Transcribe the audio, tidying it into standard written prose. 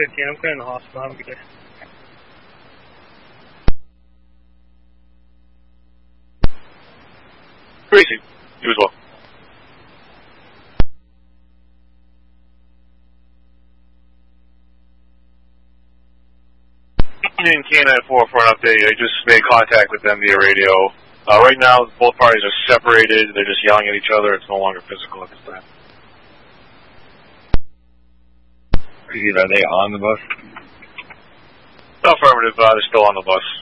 15. I'm clearing the hospital. Have a good day. Gracie, you as well. In Canada for an update. I just made contact with them via radio. Right now, both parties are separated. They're just yelling at each other. It's no longer physical at this time. Are they on the bus? Affirmative. They're still on the bus.